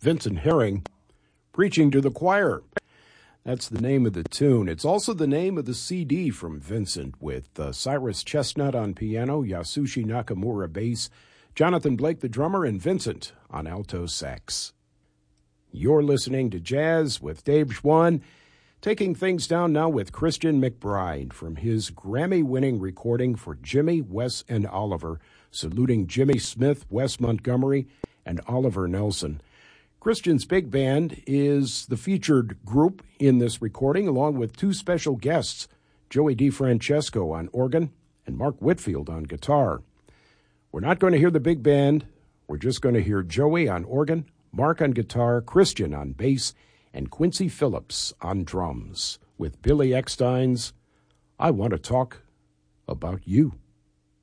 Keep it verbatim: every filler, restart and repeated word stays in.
Vincent Herring, Preaching to the Choir. That's the name of the tune. It's also the name of the C D from Vincent, with uh, Cyrus Chestnut on piano, Yasushi Nakamura bass, Jonathan Blake the drummer, and Vincent on alto sax. You're listening to Jazz with Dave Schwann, taking things down now with Christian McBride from his Grammy-winning recording for Jimmy, Wes, and Oliver, saluting Jimmy Smith, Wes Montgomery, and Oliver Nelson. Christian's big band is the featured group in this recording, along with two special guests, Joey DeFrancesco on organ and Mark Whitfield on guitar. We're not going to hear the big band. We're just going to hear Joey on organ, Mark on guitar, Christian on bass, and Quincy Phillips on drums, with Billy Eckstine's I Want to Talk About You.